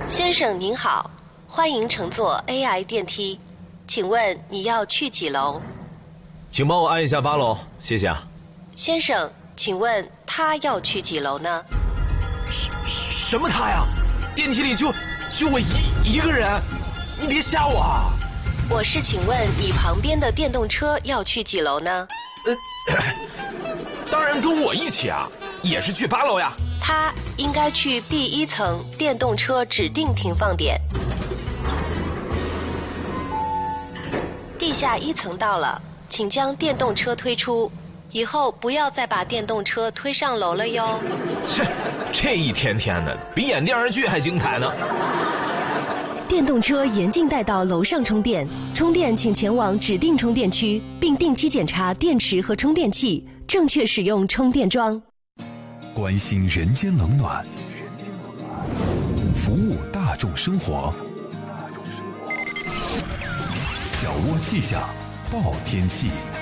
先生您好，欢迎乘坐 AI 电梯，请问你要去几楼？ 请帮我按一下8楼，谢谢啊。 先生，请问他要去几楼呢？ 什么他呀？电梯里就我一个人，你别吓我啊！ 我是请问你旁边的电动车要去几楼呢？ 当然跟我一起啊，也是去8楼呀。 他应该去第1层电动车指定停放点。地下1层到了，请将电动车推出，以后不要再把电动车推上楼了哟。 这一天天的，比演电视剧还精彩呢。 电动车严禁带到楼上充电，充电请前往指定充电区，并定期检查电池和充电器，正确使用充电桩。 关心人间冷暖，服务大众生活。小窝气象，报天气。